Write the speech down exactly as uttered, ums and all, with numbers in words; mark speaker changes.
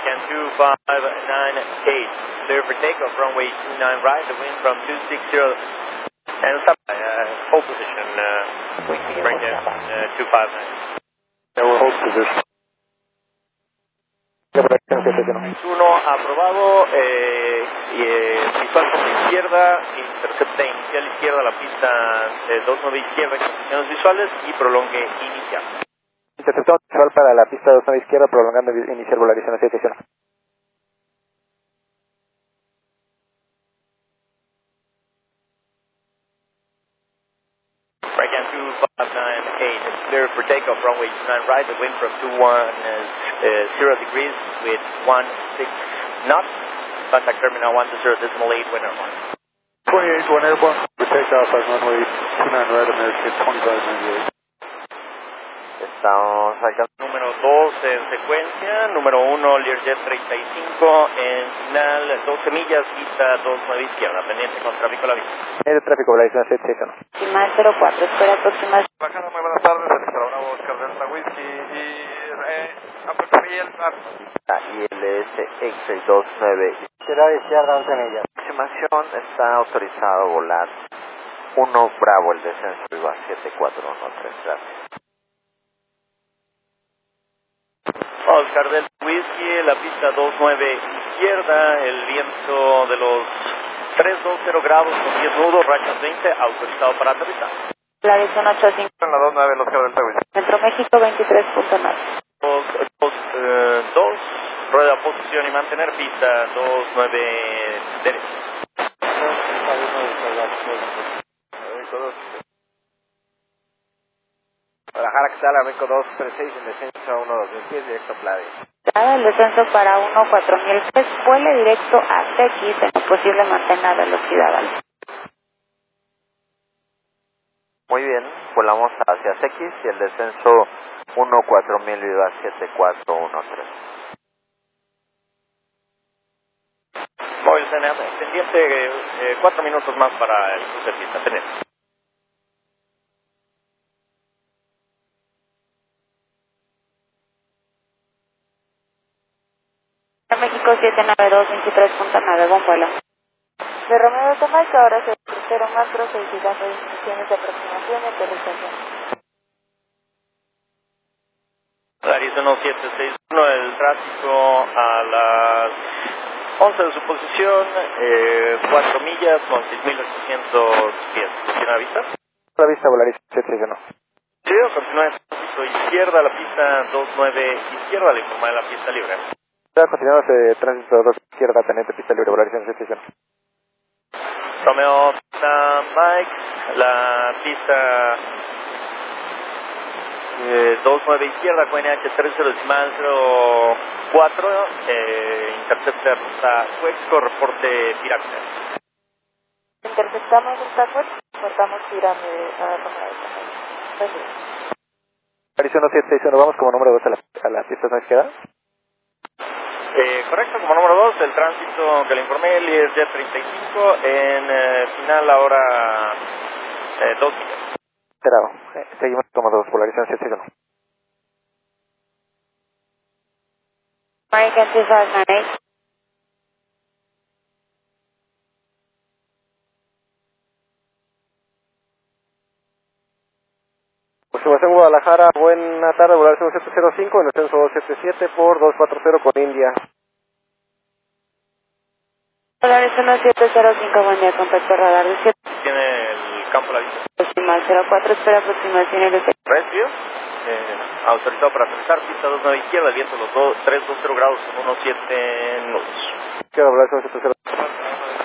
Speaker 1: American two five nine eight, clear for takeoff, runway two nine right, the wind from two six zero, and stop, uh, hold position, uh, American uh, two five nine.
Speaker 2: Yeah, we'll hold position.
Speaker 1: Uno aprobado, eh, y, eh, visual por la izquierda, intercepta inicial izquierda la pista eh, dos nueve izquierda en condiciones visuales y prolongue inicial.
Speaker 2: Interceptamos visual para la pista dos nueve izquierda, prolongando inicial polarización siete cero.
Speaker 1: American two five nine eight, clear for takeoff, runway two nine right, the wind from two one zero degrees with one six knots, contact terminal one two zero decimal eight, winner one.
Speaker 2: twenty-eight, one airborne, for takeoff at runway two nine right, American twenty-five ninety-eight.
Speaker 1: Estamos acá. Número dos en secuencia, número uno Learjet treinta y cinco, en final doce millas, pista dos nueve izquierda, pendiente con tráfico a la vista.
Speaker 2: El tráfico, polarización siete cero.
Speaker 3: Decimal cero cuatro, espera aproximadamente.
Speaker 2: Bajada, muy buenas tardes, Alexandra Bravo, Oscar Delta Whiskey y eh, apertura el mar.
Speaker 4: I L S X dos nueve.
Speaker 2: Será de izquierda once millas.
Speaker 4: Aproximación está autorizado a volar uno Bravo, el descenso iba a siete cuatro uno tres, gracias.
Speaker 1: Oscar del Whisky, la pista dos nueve izquierda, el viento de los trescientos veinte grados con diez nudos, rachas veinte, autorizado para aterrizar.
Speaker 3: Clarización ocho cinco.
Speaker 2: En la dos nueve, el Oscar Delta Whiskey.
Speaker 3: Centro México veintitrés punto nueve.
Speaker 1: dos, rueda posición y mantener, pista dos nueve derecha.
Speaker 2: Guadalajara, que sale, Ameco dos tres seis, en descenso uno dos mil pies, directo a Playa.
Speaker 3: El descenso para uno cuatro mil pies, vuele directo a X, en lo posible mantenga velocidad alta.
Speaker 4: Muy bien, volamos hacia X y el descenso uno cuatro mil viva siete cuatro uno tres.
Speaker 1: Móvil C N A, pendiente, eh, cuatro minutos más para el cruce de pista, pendiente.
Speaker 3: México siete nueve dos, veintitrés punto nueve, buen vuelo. De Romeo de Jamaica, ahora se crucero macro, solicitando instrucciones de aproximación y aterrizaje.
Speaker 1: Arizona siete seis uno, el tráfico a las once de su posición, eh, cuatro millas con seis mil ochocientos pies. ¿Tiene la vista?
Speaker 2: La vista, Volaris siete seis uno.
Speaker 1: Sí, continúa en tránsito izquierda, la pista dos nueve izquierda, le informa de la pista libre.
Speaker 2: Continuamos eh, tránsito dos izquierda, teniente pista libre, polarización siete cero.
Speaker 1: Romeo Mike, la pista eh, dos nueve izquierda, con N H tres cero decimal cero cuatro, eh, intercepta ruta Huexco, reporte pirámide.
Speaker 3: Interceptamos ruta Huexco, reportamos pirámide a Romeo de Jamaica.
Speaker 2: Arizona siete seis uno, vamos como número dos a la, a la pista no izquierda.
Speaker 1: Eh, correcto, como número dos, el tránsito que le informé, el Learjet treinta y cinco, en eh, final ahora eh, dos millas.
Speaker 2: Esperado, eh, seguimos como dos, polarización siete uno.
Speaker 3: American two five nine eight.
Speaker 2: Observación Guadalajara, buena tarde, Volaris siete cero cinco, el descenso dos siete siete por dos cuatro cero con India.
Speaker 3: Volaris uno siete cero cinco, buen día, contacto radar de siete.
Speaker 1: Tiene el campo a la vista.
Speaker 3: Decimal cero cuatro, espera aproximación y descenso.
Speaker 1: Rescue, eh, autorizado para aterrizar, pista dos nueve izquierda, el viento los trescientos veinte grados con unos siete nudos.
Speaker 2: Quiero Volaris siete cero